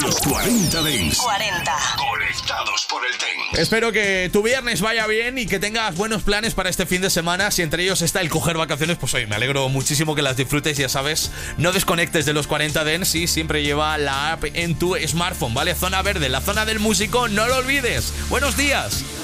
Los 40 Dents. 40. Conectados por el Dents. Espero que tu viernes vaya bien y que tengas buenos planes para este fin de semana. Si entre ellos está el coger vacaciones, pues oye, me alegro muchísimo que las disfrutes. Ya sabes, no desconectes de los 40 Dents y siempre lleva la app en tu smartphone, ¿vale? Zona Verde, la zona del músico, no lo olvides. Buenos días.